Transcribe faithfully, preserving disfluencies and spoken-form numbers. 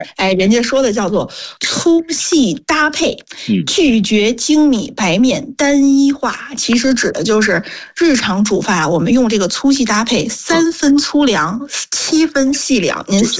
哎，人家说的叫做粗细搭配，拒绝精米白面单一化，其实指的就是日常煮饭，我们用这个粗细搭配，三分粗粮，七分细粮。您